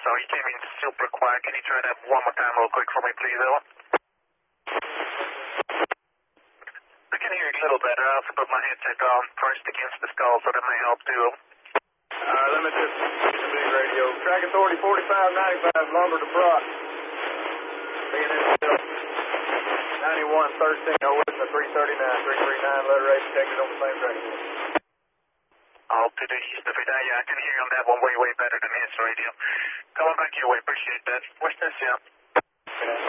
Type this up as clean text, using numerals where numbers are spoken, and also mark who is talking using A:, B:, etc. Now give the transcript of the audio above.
A: so you came in super quiet. Can you try that one more time real quick for me, please, Ella? I can hear you a little better. I also put my headset on first against the skull, so that may help too.
B: Let me just get the big radio. Track authority 4595, lumber to Brock. Being in still. 91, 13, no within the 339, 339, letter A detected on the same track.
A: All to the east of it. Yeah, I can hear you on that one way better than his radio. Coming back your way, appreciate that. What's this, yeah?